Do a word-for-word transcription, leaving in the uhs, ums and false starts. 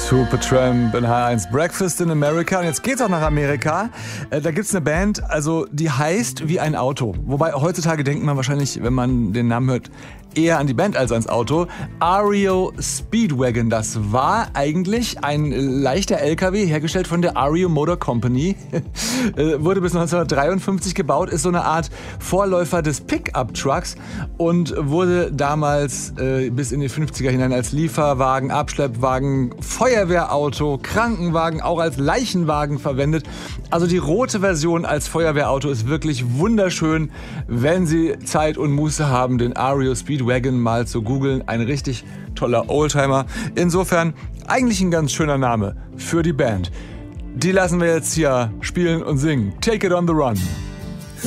Supertramp in H eins Breakfast in America. Und jetzt geht's auch nach Amerika. Äh, da gibt's eine Band, also die heißt wie ein Auto. Wobei heutzutage denkt man wahrscheinlich, wenn man den Namen hört, eher an die Band als ans Auto. R E O Speedwagon, das war eigentlich ein leichter L K W, hergestellt von der R E O Motor Company. äh, wurde bis neunzehnhundertdreiundfünfzig gebaut, ist so eine Art Vorläufer des Pickup-Trucks und wurde damals äh, bis in die fünfziger hinein als Lieferwagen, Abschleppwagen, Feuerwehrauto, Krankenwagen, auch als Leichenwagen verwendet. Also die rote Version als Feuerwehrauto ist wirklich wunderschön. Wenn Sie Zeit und Muße haben, den R E O Speedwagon mal zu googeln. Ein richtig toller Oldtimer. Insofern eigentlich ein ganz schöner Name für die Band. Die lassen wir jetzt hier spielen und singen. Take it on the run.